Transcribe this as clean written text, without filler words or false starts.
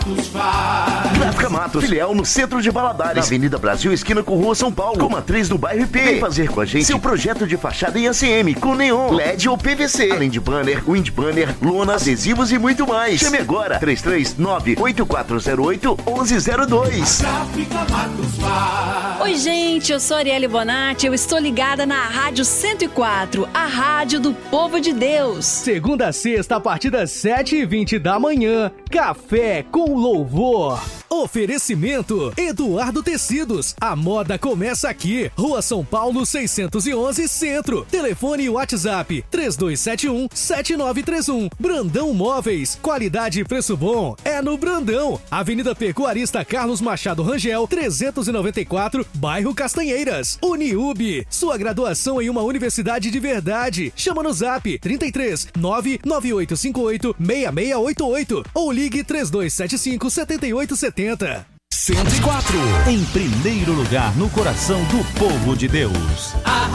Gráfica Matos, filial no centro de Valadares, na Avenida Brasil, esquina com Rua São Paulo, com matriz no bairro IP. Vem fazer com a gente seu projeto de fachada em ACM, com neon, LED ou PVC, além de banner, wind banner, lonas, adesivos e muito mais. Chame agora, 339-8408-1102. Gráfica Matos faz. Oi gente, eu sou Arielle Bonatti, eu estou ligada na Rádio 104, a rádio do povo de Deus. Segunda a sexta, a partir das 7h20 da manhã, Café com Louvor. Oferecimento Eduardo Tecidos. A moda começa aqui. Rua São Paulo 611 Centro. Telefone e WhatsApp 3271-7931. Brandão Móveis. Qualidade e preço bom é no Brandão. Avenida Pecuarista Carlos Machado Rangel 394, bairro Castanheiras. Uniub. Sua graduação em uma universidade de verdade. Chama no Zap 33 99858 6688 ou ligue 3275 7870. 104, em primeiro lugar no coração do povo de Deus.